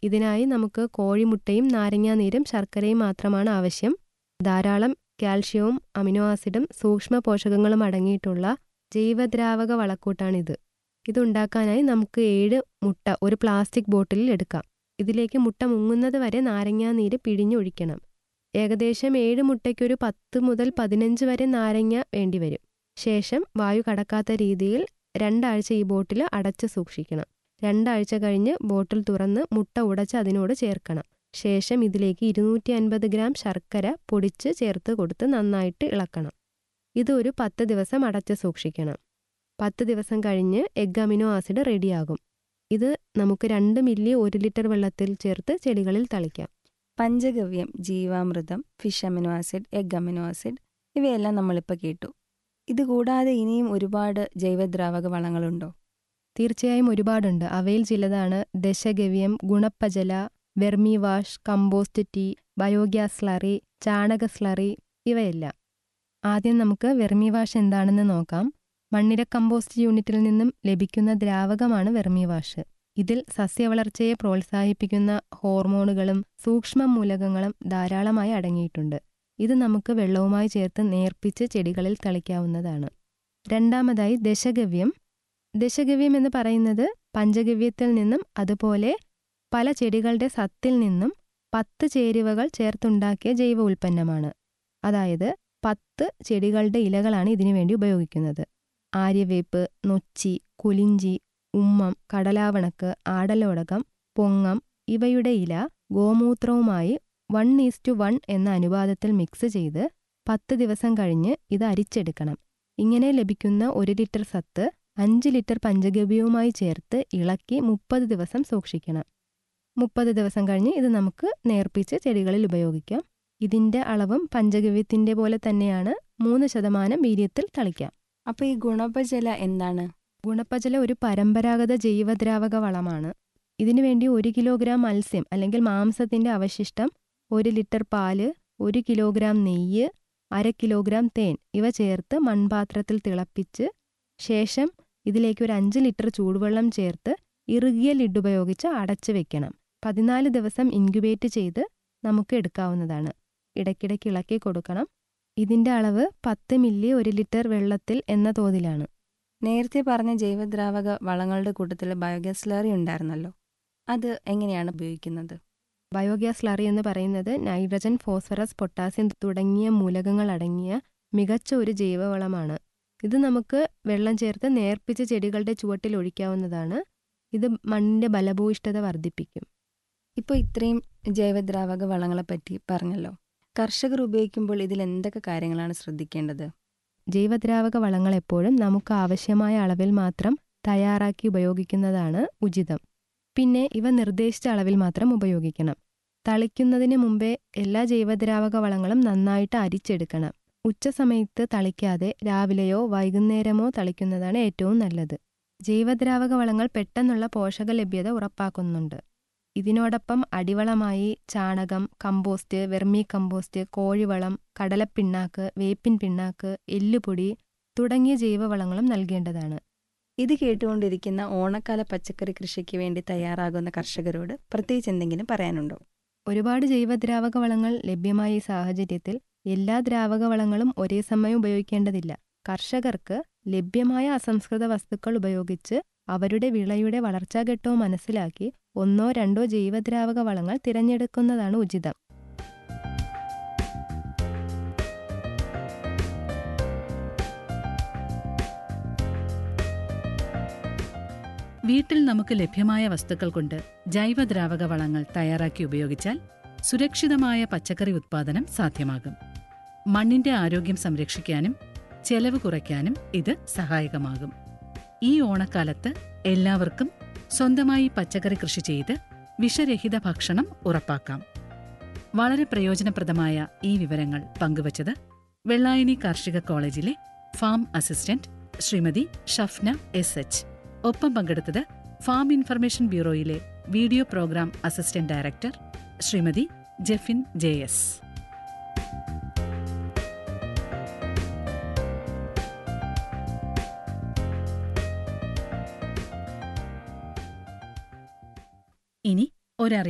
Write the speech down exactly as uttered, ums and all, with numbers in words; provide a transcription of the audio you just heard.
ഇതിനായി നമുക്ക് കോഴിമുട്ടയും നാരങ്ങാനീരും ശർക്കരയും മാത്രമാണ് ആവശ്യം. ധാരാളം കാൽഷ്യവും അമിനോ ആസിഡും സൂക്ഷ്മ പോഷകങ്ങളും അടങ്ങിയിട്ടുള്ള ജൈവദ്രാവക വളക്കൂട്ടാണിത്. ഇതുണ്ടാക്കാനായി നമുക്ക് ഏഴ് മുട്ട ഒരു പ്ലാസ്റ്റിക് ബോട്ടിലിൽ എടുക്കാം. ഇതിലേക്ക് മുട്ട മുങ്ങുന്നത് വരെ നാരങ്ങാനീര് പിഴിഞ്ഞൊഴിക്കണം. ഏകദേശം ഏഴ് മുട്ടയ്ക്കൊരു പത്ത് മുതൽ പതിനഞ്ച് വരെ നാരങ്ങ വേണ്ടിവരും. ശേഷം വായു കടക്കാത്ത രീതിയിൽ രണ്ടാഴ്ച ഈ ബോട്ടിൽ അടച്ച് സൂക്ഷിക്കണം. രണ്ടാഴ്ച കഴിഞ്ഞ് ബോട്ടിൽ തുറന്ന് മുട്ട ഉടച്ച് അതിനോട് ചേർക്കണം. ശേഷം ഇതിലേക്ക് ഇരുന്നൂറ്റി അൻപത് ഗ്രാം ശർക്കര പൊടിച്ച് ചേർത്ത് കൊടുത്ത് നന്നായിട്ട് ഇളക്കണം. ഇത് ഒരു പത്ത് ദിവസം അടച്ച് സൂക്ഷിക്കണം. പത്ത് ദിവസം കഴിഞ്ഞ് എഗ് അമിനോ ആസിഡ് റെഡിയാകും. ഇത് നമുക്ക് രണ്ട് മില്ലി ഒരു ലിറ്റർ വെള്ളത്തിൽ ചേർത്ത് ചെടികളിൽ തളിക്കാം. Panchagavya, ജീവാമൃതം, fish amino acid, egg amino acid ഇവയെല്ലാം നമ്മളിപ്പോൾ കേട്ടു. ഇതുകൂടാതെ ഇനിയും ഒരുപാട് ജൈവദ്രാവക വളങ്ങളുണ്ടോ? തീർച്ചയായും ഒരുപാടുണ്ട്. അവയിൽ ചിലതാണ് ദശഗവ്യം, ഗുണപ്പജല, vermi wash, compost tea, biogas slurry, ചാണക സ്ലറി ഇവയെല്ലാം. ആദ്യം നമുക്ക് വെർമി വാഷ് എന്താണെന്ന് നോക്കാം. മണ്ണിര കമ്പോസ്റ്റ് യൂണിറ്റിൽ നിന്നും ലഭിക്കുന്ന ദ്രാവകമാണ് വെർമി വാഷ്. ഇതിൽ സസ്യവളർച്ചയെ പ്രോത്സാഹിപ്പിക്കുന്ന ഹോർമോണുകളും സൂക്ഷ്മ മൂലകങ്ങളും ധാരാളമായി അടങ്ങിയിട്ടുണ്ട്. ഇത് നമുക്ക് വെള്ളവുമായി ചേർത്ത് നേർപ്പിച്ച് ചെടികളിൽ തളിക്കാവുന്നതാണ്. രണ്ടാമതായി ദശഗവ്യം. ദശഗവ്യം എന്ന് പറയുന്നത് പഞ്ചഗവ്യത്തിൽ നിന്നും അതുപോലെ പല ചെടികളുടെ സത്തിൽ നിന്നും പത്ത് ചേരുവകൾ ചേർത്തുണ്ടാക്കിയ ജൈവ ഉൽപ്പന്നമാണ്. അതായത് പത്ത് ചെടികളുടെ ഇലകളാണ് ഇതിനു വേണ്ടി ഉപയോഗിക്കുന്നത്. ആര്യവേപ്പ്, നൊച്ചി, കുലിഞ്ചി, ഉമ്മം, കടലാവണക്ക്, ആടലോടകം, പൊങ്ങം ഇവയുടെ ഇല ഗോമൂത്രവുമായി വൺ ഈസ്റ്റു വൺ എന്ന അനുപാതത്തിൽ മിക്സ് ചെയ്ത് പത്ത് ദിവസം കഴിഞ്ഞ് ഇത് അരിച്ചെടുക്കണം. ഇങ്ങനെ ലഭിക്കുന്ന ഒരു ലിറ്റർ സത്ത് അഞ്ച് ലിറ്റർ പഞ്ചഗവ്യവുമായി ചേർത്ത് ഇളക്കി മുപ്പത് ദിവസം സൂക്ഷിക്കണം. മുപ്പത് ദിവസം കഴിഞ്ഞ് ഇത് നമുക്ക് നേർപ്പിച്ച് ചെടികളിൽ ഉപയോഗിക്കാം. ഇതിൻ്റെ അളവും പഞ്ചഗവ്യത്തിൻ്റെ പോലെ തന്നെയാണ്. മൂന്ന് ശതമാനം വീര്യത്തിൽ തളിക്കാം. അപ്പോൾ ഈ ഗുണപജല എന്താണ്? ഗുണപ്പജല ഒരു പരമ്പരാഗത ജൈവദ്രാവക വളമാണ്. ഇതിനുവേണ്ടി ഒരു കിലോഗ്രാം മത്സ്യം അല്ലെങ്കിൽ മാംസത്തിൻ്റെ അവശിഷ്ടം, ഒരു ലിറ്റർ പാല്, ഒരു കിലോഗ്രാം നെയ്യ്, അര കിലോഗ്രാം തേൻ ഇവ ചേർത്ത് മൺപാത്രത്തിൽ തിളപ്പിച്ച് ശേഷം ഇതിലേക്ക് ഒരു അഞ്ച് ലിറ്റർ ചൂടുവെള്ളം ചേർത്ത് ഇറുകിയ ലിഡ് ഉപയോഗിച്ച് അടച്ചു വെക്കണം. പതിനാല് ദിവസം ഇൻക്യുബേറ്റ് ചെയ്ത് നമുക്ക് എടുക്കാവുന്നതാണ്. ഇടയ്ക്കിടയ്ക്ക് ഇളക്കി കൊടുക്കണം. ഇതിൻ്റെ അളവ് പത്ത് മില്ലി ഒരു ലിറ്റർ വെള്ളത്തിൽ എന്ന തോതിലാണ്. നേരത്തെ പറഞ്ഞ ജൈവദ്രാവക വളങ്ങളുടെ കൂട്ടത്തിൽ ബയോഗ്യാസ് സ്ലറി ഉണ്ടായിരുന്നല്ലോ, അത് എങ്ങനെയാണ് ഉപയോഗിക്കുന്നത്? ബയോഗ്യാസ് സ്ലറി എന്ന് പറയുന്നത് നൈട്രജൻ, ഫോസ്ഫറസ്, പൊട്ടാസ്യം തുടങ്ങിയ മൂലകങ്ങൾ അടങ്ങിയ മികച്ച ഒരു ജൈവവളമാണ്. ഇത് നമുക്ക് വെള്ളം ചേർത്ത് നേർപ്പിച്ച് ചെടികളുടെ ചുവട്ടിൽ ഒഴിക്കാവുന്നതാണ്. ഇത് മണ്ണിൻ്റെ ബലഭൂയിഷ്ഠത വർദ്ധിപ്പിക്കും. ഇപ്പോൾ ഇത്രയും ജൈവദ്രാവക വളങ്ങളെപ്പറ്റി പറഞ്ഞല്ലോ. കർഷകർ ഉപയോഗിക്കുമ്പോൾ ഇതിൽ എന്തൊക്കെ കാര്യങ്ങളാണ് ശ്രദ്ധിക്കേണ്ടത്? ജൈവദ്രാവക വളങ്ങൾ എപ്പോഴും നമുക്ക് ആവശ്യമായ അളവിൽ മാത്രം തയ്യാറാക്കി ഉപയോഗിക്കുന്നതാണ് ഉചിതം. പിന്നെ ഇവ നിർദ്ദേശിച്ച അളവിൽ മാത്രം ഉപയോഗിക്കണം. തളിക്കുന്നതിന് മുമ്പേ എല്ലാ ജൈവദ്രാവക വളങ്ങളും നന്നായിട്ട് അരിച്ചെടുക്കണം. ഉച്ച സമയത്ത് തളിക്കാതെ രാവിലെയോ വൈകുന്നേരമോ തളിക്കുന്നതാണ് ഏറ്റവും നല്ലത്. ജൈവദ്രാവക വളങ്ങൾ പെട്ടെന്നുള്ള പോഷക ലഭ്യത ഉറപ്പാക്കുന്നുണ്ട്. ഇതിനോടൊപ്പം അടിവളമായി ചാണകം, കമ്പോസ്റ്റ്, വെർമി കമ്പോസ്റ്റ്, കോഴിവളം, കടലപ്പിണ്ണാക്ക്, വേപ്പിൻ പിണ്ണാക്ക്, എല്ലുപൊടി തുടങ്ങിയ ജൈവവളങ്ങളും നൽകേണ്ടതാണ്. ഇത് കേട്ടുകൊണ്ടിരിക്കുന്ന ഓണക്കാല പച്ചക്കറി കൃഷിക്ക് വേണ്ടി തയ്യാറാകുന്ന കർഷകരോട് പ്രത്യേകിച്ച് എന്തെങ്കിലും പറയാനുണ്ടോ? ഒരുപാട് ജൈവദ്രാവക വളങ്ങൾ ലഭ്യമായ ഈ സാഹചര്യത്തിൽ എല്ലാ ദ്രാവക വളങ്ങളും ഒരേ സമയം ഉപയോഗിക്കേണ്ടതില്ല. കർഷകർക്ക് ലഭ്യമായ അസംസ്കൃത വസ്തുക്കൾ ഉപയോഗിച്ച് അവരുടെ വിളയുടെ വളർച്ചാഘട്ടവും മനസ്സിലാക്കി ഒന്നോ രണ്ടോ ജൈവദ്രാവക വളങ്ങൾ തിരഞ്ഞെടുക്കുന്നതാണ് ഉചിതം. വീട്ടിൽ നമുക്ക് ലഭ്യമായ വസ്തുക്കൾ കൊണ്ട് ജൈവദ്രാവക വളങ്ങൾ തയ്യാറാക്കി ഉപയോഗിച്ചാൽ സുരക്ഷിതമായ പച്ചക്കറി ഉത്പാദനം സാധ്യമാകും. മണ്ണിന്റെ ആരോഗ്യം സംരക്ഷിക്കാനും ചെലവ് കുറയ്ക്കാനും ഇത് സഹായകമാകും. ഈ ഓണക്കാലത്ത് എല്ലാവർക്കും സ്വന്തമായി പച്ചക്കറി കൃഷി ചെയ്ത് വിഷരഹിത ഭക്ഷണം ഉറപ്പാക്കാം. വളരെ പ്രയോജനപ്രദമായ ഈ വിവരങ്ങൾ പങ്കുവച്ചത് വെള്ളായണി കാർഷിക കോളേജിലെ farm assistant Shrimati Shafna S H. ഒപ്പം പങ്കെടുത്തത് farm information ബ്യൂറോയിലെ video programme assistant director Shrimati Jefin J S. ഇനി ഒരറിയിപ്പ്.